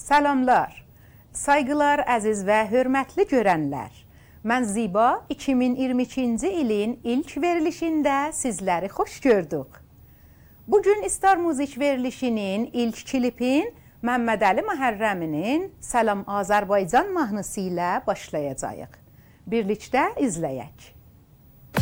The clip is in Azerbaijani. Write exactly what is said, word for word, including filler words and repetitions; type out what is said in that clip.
Salamlar, saygılar əziz və hörmətli görənlər. Mən Ziba iki min iyirmi ikinci ilin ilk verilişində sizləri xoş gördük. Bugün İstar Muzik verilişinin ilk klipin Məmmədəli Məhərrəminin Salam Azərbaycan mahnısı ilə başlayacağıq. Birlikdə izləyək.